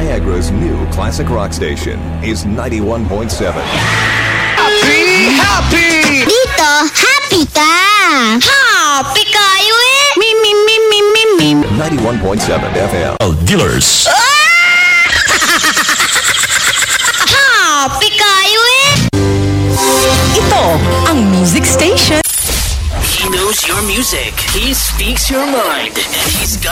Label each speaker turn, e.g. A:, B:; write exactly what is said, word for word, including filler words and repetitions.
A: Niagara's new classic rock station is ninety-one point seven.
B: Happy! Happy!
C: Dito, happy ka! Happy kayo eh! Mi, mi, mi, mi, mi, mi.
A: ninety-one point seven F M.
B: Dealers.
C: Happy kayo eh!
D: Ito ang music station.
E: He knows your music. He speaks your mind. And he's got